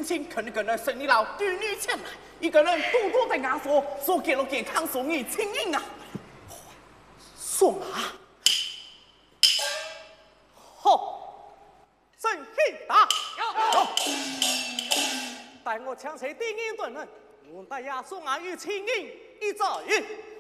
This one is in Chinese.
亲可能个人生意老女女前来，一个人多多在牙说，说给了健康送你亲应啊，送啊，好，生气打，待我抢谁第一顿人，我带牙送啊与亲应一早日。